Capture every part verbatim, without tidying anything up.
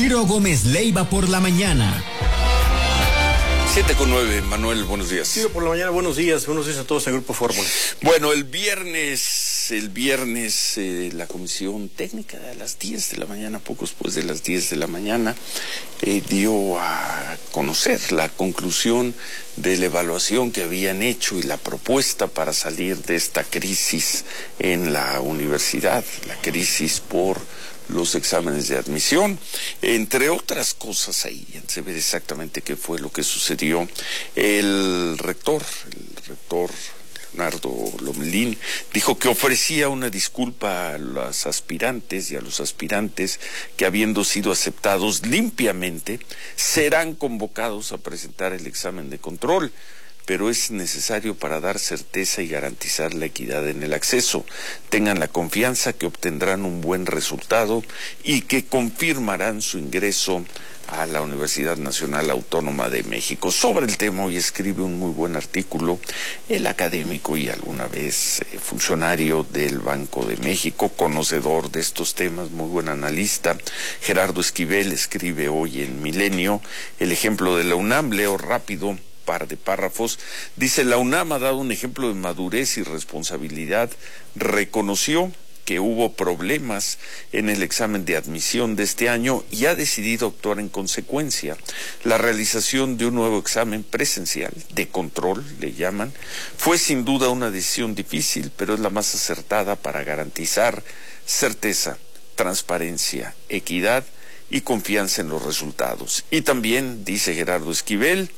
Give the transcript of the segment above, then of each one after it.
Ciro Gómez Leiva por la mañana. siete con nueve, Manuel, buenos días. Ciro por la mañana, buenos días, buenos días a todos en Grupo Fórmula. Bueno, el viernes, el viernes eh, la comisión técnica a las diez de la mañana, poco después de las diez de la mañana, eh, dio a conocer la conclusión de la evaluación que habían hecho y la propuesta para salir de esta crisis en la universidad, la crisis por los exámenes de admisión, entre otras cosas. Ahí se ve exactamente qué fue lo que sucedió. El rector, el rector Leonardo Lomelín, dijo que ofrecía una disculpa a los aspirantes y a los aspirantes que, habiendo sido aceptados limpiamente, serán convocados a presentar el examen de control, pero es necesario para dar certeza y garantizar la equidad en el acceso. Tengan la confianza que obtendrán un buen resultado y que confirmarán su ingreso a la Universidad Nacional Autónoma de México. Sobre el tema hoy escribe un muy buen artículo el académico y alguna vez eh, funcionario del Banco de México, conocedor de estos temas, muy buen analista, Gerardo Esquivel. Escribe hoy en Milenio el ejemplo de la UNAM. Leo rápido par de párrafos. Dice: la UNAM ha dado un ejemplo de madurez y responsabilidad. Reconoció que hubo problemas en el examen de admisión de este año y ha decidido actuar en consecuencia. La realización de un nuevo examen presencial, de control le llaman, fue sin duda una decisión difícil, pero es la más acertada para garantizar certeza, transparencia, equidad y confianza en los resultados. Y también, dice Gerardo Esquivel,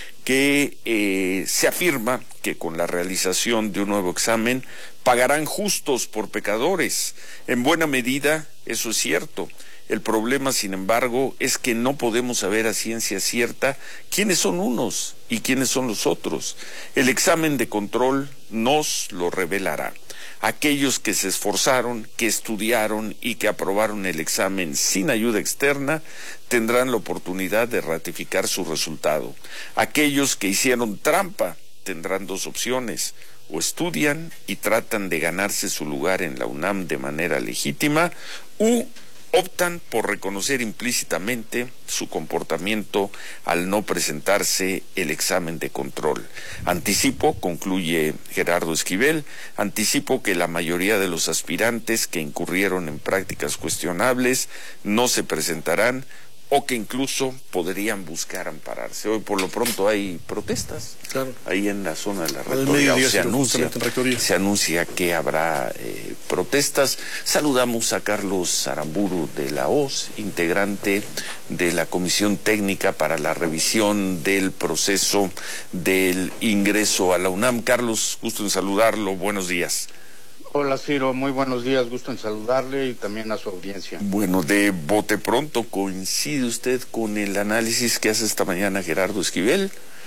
que eh, se afirma que con la realización de un nuevo examen pagarán justos por pecadores. En buena medida, eso es cierto. El problema, sin embargo, es que no podemos saber a ciencia cierta quiénes son unos y quiénes son los otros. El examen de control nos lo revelará. Aquellos que se esforzaron, que estudiaron y que aprobaron el examen sin ayuda externa tendrán la oportunidad de ratificar su resultado. Aquellos que hicieron trampa tendrán dos opciones: o estudian y tratan de ganarse su lugar en la UNAM de manera legítima, u optan por reconocer implícitamente su comportamiento al no presentarse el examen de control. Anticipo, concluye Gerardo Esquivel, anticipo que la mayoría de los aspirantes que incurrieron en prácticas cuestionables no se presentarán o que incluso podrían buscar ampararse. Hoy por lo pronto hay protestas, claro, ahí en la zona de la rectoría. Se anuncia, se anuncia que habrá eh, protestas. Saludamos a Carlos Aramburu de la O S, integrante de la Comisión Técnica para la revisión del proceso del ingreso a la UNAM. Carlos, gusto en saludarlo, buenos días. Hola Ciro, muy buenos días, gusto en saludarle y también a su audiencia. Bueno, de bote pronto, ¿coincide usted con el análisis que hace esta mañana Gerardo Esquivel?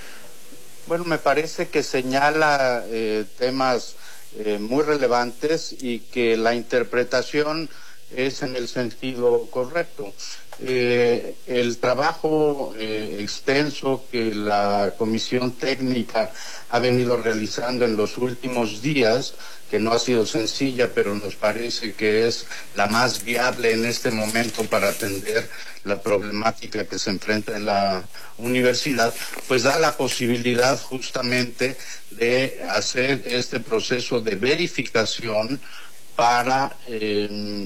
Bueno, me parece que señala eh, temas eh, muy relevantes y que la interpretación es en el sentido correcto. Eh, el trabajo eh, extenso que la Comisión Técnica ha venido realizando en los últimos días, que no ha sido sencilla, pero nos parece que es la más viable en este momento para atender la problemática que se enfrenta en la universidad, pues da la posibilidad justamente de hacer este proceso de verificación para eh,